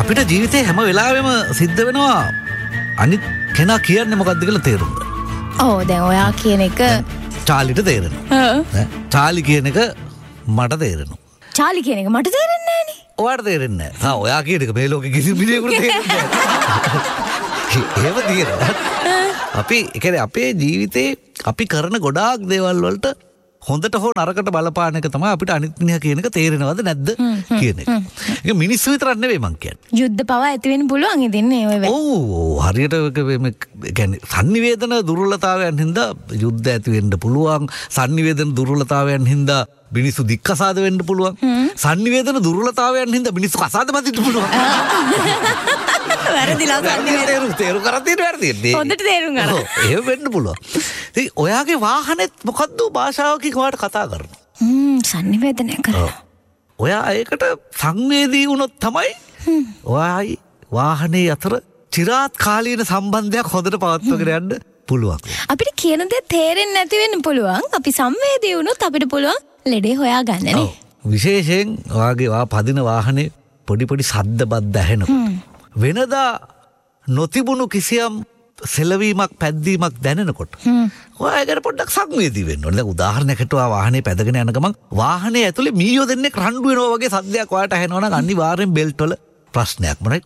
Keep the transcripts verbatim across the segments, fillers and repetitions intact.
අපිට ජීවිතේ හැම වෙලාවෙම සිද්ධ වෙනවා අනිත් කෙනා කියන්නේ මොකක්ද කියලා තේරුම් ගන්න. ඔව් දැන් ඔයා කියන එක චාලිට තේරෙනවා. චාලි කියන එක මට තේරෙනවා. චාලි කියන එක මට තේරෙන්නේ නැහැ නේ. ඔයාට තේරෙන්නේ නැහැ. හා ඔයා කියන එක මේ ලෝකෙ කිසි මිනිහෙකුට තේරෙන්නේ නැහැ. ඒව තියෙනවා. අපි ඒ කියන්නේ අපේ ජීවිතේ අපි කරන ගොඩාක් දේවල් වලට හොඳට හෝ නරකට බලපාන එක තමයි අපිට අනිත් මිනිහා කියන එක තේරෙනවද නැද්ද කියන එක. ඒක මිනිස්සු විතරක් නෙවෙයි මං කියන්නේ. යුද්ධ පව ඇති වෙන්න පුළුවන් ඉතින් ඒ ඔය. ඔව් හරියට ඒ කියන්නේ sannivedana දුර්වලතාවයන් හින්දා යුද්ධ ඇති වෙන්න පුළුවන්. sannivedana දුර්වලතාවයන් හින්දා මිනිස්සු දික්කසාද වෙන්න පුළුවන්. sannivedana දුර්වලතාවයන් හින්දා මිනිස්සු කසාද බඳින්න පුළුවන්. වැරදිලා sannivedana තේරුම් කරන් තියෙන වැරදින්නේ. හොඳට තේරුම් ගන්න. ඔව් එහෙම වෙන්න පුළුවන්. ඉතින් ඔයාගේ වාහනේත් මොකද්ද භාෂාවකින් ඔයාට කතා කරනවා. හ්ම් sannivedana කරනවා. ඔයා ඒකට සංවේදී වුණොත් තමයි ඔයායි වාහනේ අතර චිරාත් කාලීන සම්බන්ධයක් හොඳට පවත්වාගෙන යන්න පුළුවන්. අපිට කියන දේ තේරෙන්නේ නැති වෙන්න පුළුවන්. අපි සංවේදී වුණොත් අපිට පුළුවන් ලෙඩේ හොයාගන්න නේ. විශේෂයෙන් ඔයාගේ වා පදින වාහනේ පොඩි පොඩි ශබ්ද බද්ද ඇහෙනකොට වෙනදා නොතිබුණු කිසියම් සෙලවීමක් පැද්දීමක් දැනෙනකොට ඔයාගෙන පොඩ්ඩක් සංවේදී වෙන්න ඕනේ. දැන් උදාහරණයකට ඔයා වාහනේ පැදගෙන යන ගමන් වාහනේ ඇතුලේ මීයෝ දෙන්නෙක් රණ්ඩු වෙනවා වගේ සද්දයක් ඔයාට ඇහෙනවා නම් අනිවාර්යෙන් බෙල්ට් වල ප්‍රශ්නයක් මොනයි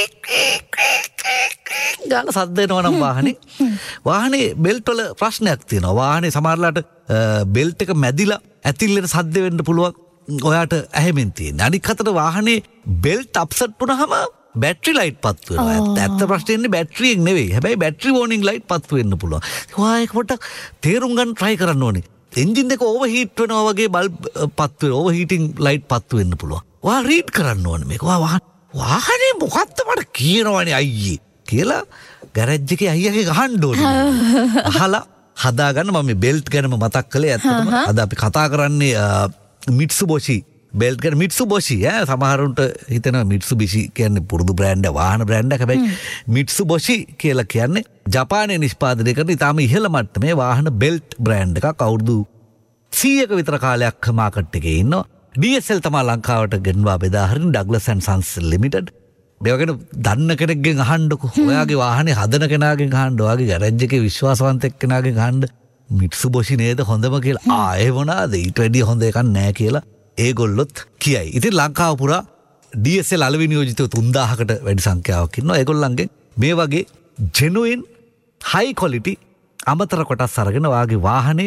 ගාන සද්ද එනවා නම් වාහනේ වාහනේ බෙල්ට් වල ප්‍රශ්නයක් තියෙනවා. වාහනේ සමහරලාට බෙල්ට් එක මැදිලා ඇතිල්ලෙන සද්ද වෙන්න පුළුවන් ඔයාට ඇහෙමින් තියෙන්නේ. අනික අතට වාහනේ බෙල්ට් අප්සෙට් වුණාම බැටරි ලයිට් පත්තු වෙනවා. ඇත්ත ප්‍රශ්නේ ඉන්නේ බැටරියෙන් නෙවෙයි. හැබැයි බැටරි වෝනින් ලයිට් පත්තු වෙන්න පුළුවන්. ඔයා ඒක පොඩ්ඩක් තේරුම් ගන්න try කරන්න ඕනේ. එන්ජින් එක ඕවර් හීට් වෙනවා වගේ බල්බ් පත්තු වෙනවා. ඕවර් හීටින් ලයිට් පත්තු වෙන්න පුළුවන්. ඔයා රීඩ් කරන්න ඕනේ මේක. ඔයා වාහන වාහනේ මොකක්ද මට කියනවනේ අයියේ කියලා ගෑරේජ් එකේ අයියාගේ ගහන්න ඕනේ. අහලා හදාගන්න මම මේ බෙල්ට් ගැනම මතක් කළේ ඇත්තටම. අද අපි කතා කරන්නේ මිට්සුබිෂි බෙල්ට් ගැන. මිට්සුබිෂි ඈ සමහරුන්ට හිතෙනවා මිට්සුබිෂි කියන්නේ පුරුදු බ්‍රෑන්ඩ් එක වාහන බ්‍රෑන්ඩ් එක. හැබැයි මිට්සුබිෂි කියලා කියන්නේ ජපානයේ නිෂ්පාදනය කරන ඉතාම ඉහළ මට්ටමේ වාහන බෙල්ට් බ්‍රෑන්ඩ් එකක්. අවුරුදු සීයක විතර කාලයක් මාකට් එකේ ඉන්නවා. ඩී එස් එල් තමයි ලංකාවට ගෙන්වා බෙදා හරින ඩග්ලස් ඇන්ඩ් සන්ස් ලිමිටඩ්. මේවා ගැන දන්න කෙනෙක්ගෙන් අහන්නකො. ඔයාගේ වාහනේ හදන කෙනාගෙන් අහන්න. ඔයාගේ ගෑරේජ් එකේ විශ්වාසවන්ත එක්කෙනාගෙන් අහන්න. මිට්සුබිෂි නේද හොඳම කියලා. ආ ඒ වුණාද ඊට වැඩිය හොඳ එකක් නැහැ කියලා ඒගොල්ලොත් කියයි. ඉතින් ලංකාව පුරා ඩී එස් එල් අලෙවි නියෝජිතයෝ තුන්දාහකට වැඩි සංඛ්‍යාවක් ඉන්නවා. ඒගොල්ලන්ගෙන් මේ වගේ ජෙනුයින් හයි ක්වොලිටි අමතර කොටස් අරගෙන ඔයාගේ වාහනේ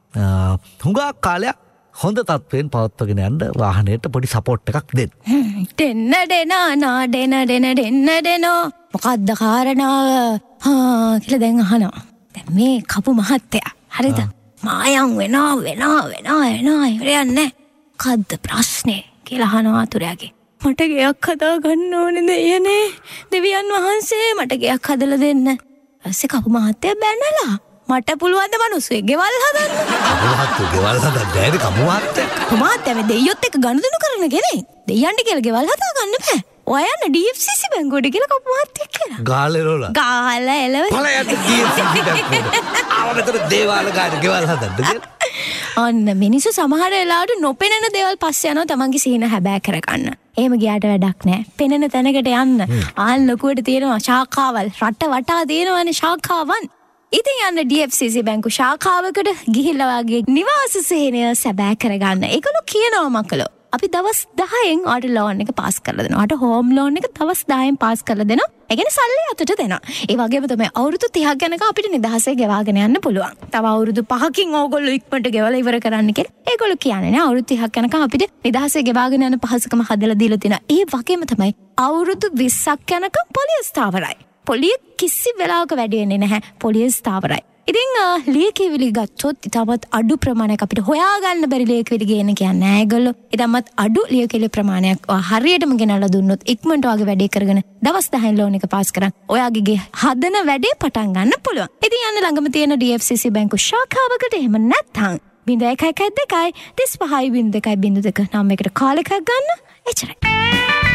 හුඟක් කාලයක් හොඳ තත්ත්වයෙන් පවත්වාගෙන යන්න වාහනයට පොඩි සපෝට් එකක් දෙන්න. දෙන්න දෙනා නා දෙන දෙන දෙන්න දෙනෝ මොකද්ද කාරණාව හා කියලා දැන් අහනවා. දැන් මේ කපු මහත්තයා හරිද? මායම් වෙනවා වෙනවා වෙනවා වෙනවා ඉවරයන්නේ. මොකද්ද ප්‍රශ්නේ කියලා අහනවා අතුරයාගේ. මට ගෙයක් හදා ගන්න ඕනේ දෙයනේ. දෙවියන් වහන්සේ මට ගෙයක් හදලා දෙන්න. ඊපස්සේ කපු මහත්තයා බැනලා මට පුළුවන් ද මිනිස්සු ගෙවල් හදන්න. මහත්තයෝ ගෙවල් හදන්න බැරි කමු මහත්තයා. මහත්තයා මේ දෙයියොත් එක්ක ගනුදෙනු කරන කෙනෙක්. දෙයියන්ට කියලා ගෙවල් හදා ගන්න බෑ. ඔයා යන්න ඩී එෆ් සී සී බැංකුවට කියලා කපු මහත්තයා කියලා. ගාලේ රෝලා. ගාලා එළව. පළයට ඩී එෆ් සී සී බැංකුවට. ආවමතර දේවාල ගාන ගෙවල් හදන්න කියලා. අන්න මිනිස්සු සමහර වෙලාවට නොපෙනෙන දේවල් පස්සේ යනවා තමන්ගේ සීන හැබෑ කරගන්න. එහෙම ගියාට වැඩක් නැහැ. පෙනෙන තැනකට යන්න. ආන් ලොකුවට තියෙනවා ශාඛාවල්. රට වටා තියෙනවානේ ශාඛාවන්. ඉතින් යන්න ඩී එෆ් සී සී බැංකු ශාඛාවකට ගිහිල්ලා වගේ නිවාස සේනය සැබෑ කරගන්න. ඒකලු කියනවා මකලෝ. අපි දවස් දහයෙන් ආට ලෝන් එක පාස් කරලා දෙනවා. ආට හෝම් ලෝන් එක දවස් දහයෙන් පාස් කරලා දෙනවා. ඒ කියන්නේ සල්ලි අතට දෙනවා. ඒ වගේම තමයි අවුරුදු තිහක් යනකම් අපිට නිදහසේ ගෙවාගෙන යන්න පුළුවන්. තව අවුරුදු පහකින් ඕගොල්ලෝ ඉක්මනට ගෙවලා ඉවර කරන්න කියලා. ඒගොල්ලෝ කියන්නේ නේ අවුරුදු තිහක් යනකම් අපිට නිදහසේ ගෙවාගෙන යන පහසුකම හදලා දීලා තියෙනවා. ඒ වගේම තමයි අවුරුදු විස්සක් යනකම් පොලිය ස්ථාවරයි. පොලිය කිසි වෙලාවක වැඩි වෙන්නේ නැහැ. පොලිය ස්ථාවරයි. ඉතින් ලියකියවිලි ගත්තොත් ඉතාමත් අඩු ප්‍රමාණයක් අපිට හොයාගන්න බැරි ලියකියවිලි ගේන්න කියන්නේ නැහැ ඒගොල්ලෝ. ඉතාමත් අඩු ලියකියවිලි ප්‍රමාණයක් හරියටම ගෙනල්ලා දුන්නොත් ඉක්මනට ඔයාගේ වැඩේ කරගෙන දවස් දහයෙන් ලෝන් එක පාස් කරන් ඔයාගේ ගේ හදන වැඩේ පටන් ගන්න පුළුවන්. ඉතින් යන්න ළඟම තියෙන ඩී එෆ් සී සී බැංකු ශාඛාවකට එහෙම නැත්නම් බිංදුව එකයි එකයි දෙකයි තිස් පහයි බිංදුව එකයි බිංදුව දෙක නම් එකට කාල් එකක් ගන්න එච්චරයි.